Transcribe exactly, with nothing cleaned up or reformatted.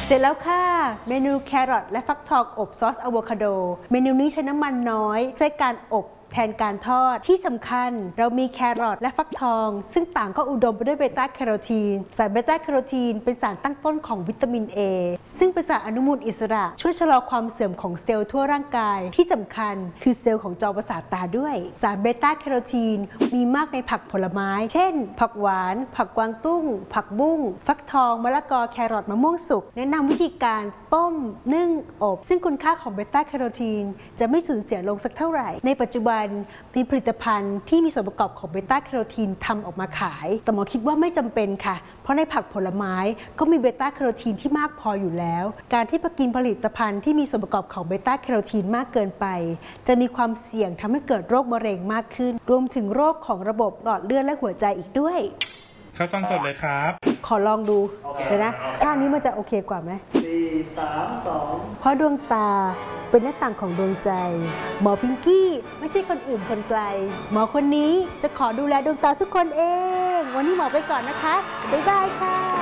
เสร็จแล้วค่ะเมนูแครอทและฟักทองอบซอสอะโวคาโดเมนูนี้ใช้น้ำมันน้อยใช้การอบแทนการทอดที่สำคัญเรามีแครอทและฟักทองซึ่งต่างก็อุดมไปด้วยเบต้าแคโรทีนสารเบต้าแคโรทีนเป็นสารตั้งต้นของวิตามิน A ซึ่งเป็นสารอนุมูลอิสระช่วยชะลอความเสื่อมของเซลล์ทั่วร่างกายที่สำคัญคือเซลล์ของจอประสาทตาด้วยสารเบต้าแคโรทีนมีมากในผักผลไม้เช่นผักหวานผักกวางตุ้งผักบุ้งฟักทองมะละกอแครอทมะม่วงสุกแนะนำวิธีการต้มนึ่งอบซึ่งคุณค่าของเบต้าแคโรทีนจะไม่สูญเสียลงสักเท่าไหร่ในปัจจุบันมีผลิตภัณฑ์ที่มีส่วนประกอบของเบต้าแคโรทีนทำออกมาขายแต่หมอคิดว่าไม่จำเป็นค่ะเพราะในผักผลไม้ก็มีเบต้าแคโรทีนที่มากพออยู่แล้วการที่ไปกินผลิตภัณฑ์ที่มีส่วนประกอบของเบต้าแคโรทีนมากเกินไปจะมีความเสี่ยงทำให้เกิดโรคมะเร็งมากขึ้นรวมถึงโรคของระบบหลอดเลือดและหัวใจอีกด้วยข้าวต้มสดเลยครับขอลองดูเดี๋ยวนะท่านี้มันจะโอเคกว่าไหมสี่ สาม สองเพราะดวงตาเป็นหน้าต่างของดวงใจหมอพิงกี้ไม่ใช่คนอื่นคนไกลหมอคนนี้จะขอดูแลดวงตาทุกคนเองวันนี้หมอไปก่อนนะคะบ๊ายบายค่ะ